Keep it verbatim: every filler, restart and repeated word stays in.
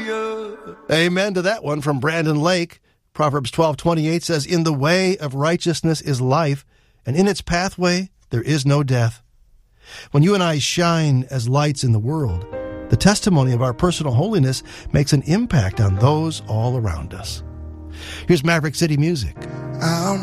Amen to that one from Brandon Lake. Proverbs twelve twenty-eight says, "In the way of righteousness is life, and in its pathway there is no death." When you and I shine as lights in the world, the testimony of our personal holiness makes an impact on those all around us. Here's Maverick City Music. I'll